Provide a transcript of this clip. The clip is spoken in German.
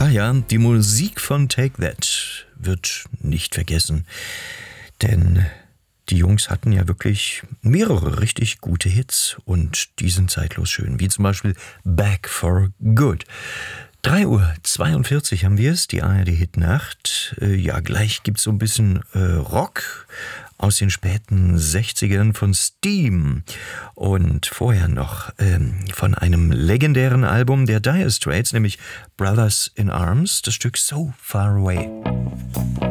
Ah ja, die Musik von Take That wird nicht vergessen, denn die Jungs hatten ja wirklich mehrere richtig gute Hits und die sind zeitlos schön, wie zum Beispiel Back for Good. 3:42 haben wir es, die ARD-Hitnacht. Ja, gleich gibt's so ein bisschen Rock aus den späten 60ern von Steam und vorher noch von einem legendären Album der Dire Straits, nämlich Brothers in Arms, das Stück So Far Away.